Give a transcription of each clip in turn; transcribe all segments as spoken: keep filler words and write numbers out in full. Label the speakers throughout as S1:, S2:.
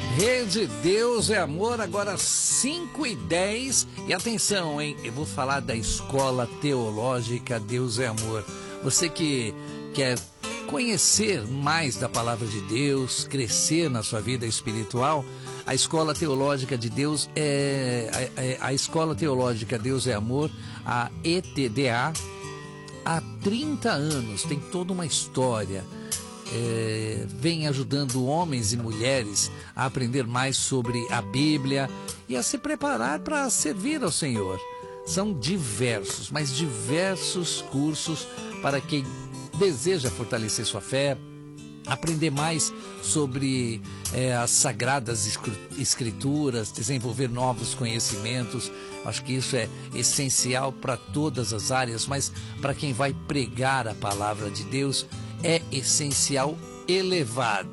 S1: Rede Deus é Amor, agora cinco e dez. E atenção, hein? Eu vou falar da Escola Teológica Deus é Amor. Você que quer conhecer mais da Palavra de Deus, crescer na sua vida espiritual, a Escola Teológica de Deus é... A, a Escola Teológica Deus é Amor, a E T D A, há trinta anos, tem toda uma história. É, vem ajudando homens e mulheres a aprender mais sobre a Bíblia e a se preparar para servir ao Senhor. São diversos, mas diversos cursos para quem deseja fortalecer sua fé, aprender mais sobre é, as sagradas escrituras, desenvolver novos conhecimentos. Acho que isso é essencial para todas as áreas, mas para quem vai pregar a palavra de Deus é essencial elevado.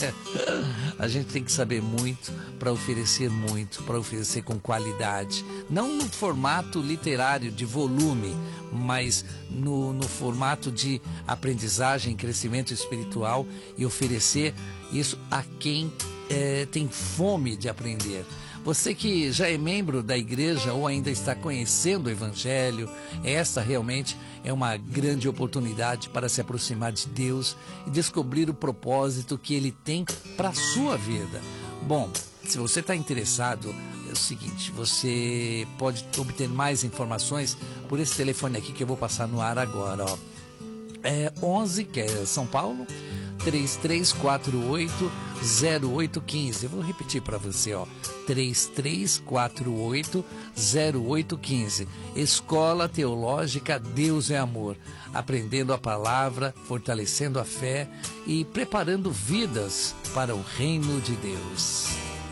S1: A gente tem que saber muito para oferecer muito, para oferecer com qualidade. Não no formato literário de volume, mas no, no formato de aprendizagem, crescimento espiritual e oferecer isso a quem é, tem fome de aprender. Você que já é membro da igreja ou ainda está conhecendo o Evangelho, essa realmente é uma grande oportunidade para se aproximar de Deus e descobrir o propósito que Ele tem para a sua vida. Bom, se você está interessado, é o seguinte, você pode obter mais informações por esse telefone aqui que eu vou passar no ar agora, ó. É onze, que é São Paulo, três três quatro oito, zero oito um cinco. Eu vou repetir para você, ó. três três quatro oito, zero oito um cinco. Escola Teológica Deus é Amor. Aprendendo a palavra, fortalecendo a fé e preparando vidas para o reino de Deus.